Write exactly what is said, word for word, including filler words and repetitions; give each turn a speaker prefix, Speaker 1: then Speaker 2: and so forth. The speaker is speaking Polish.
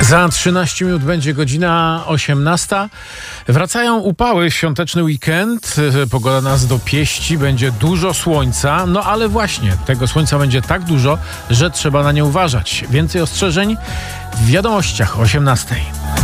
Speaker 1: Za trzynaście minut będzie godzina osiemnasta. Wracają upały, świąteczny weekend. Pogoda nas dopieści, będzie dużo słońca. No ale właśnie, tego słońca będzie tak dużo, że trzeba na nie uważać. Więcej ostrzeżeń w wiadomościach o osiemnastej.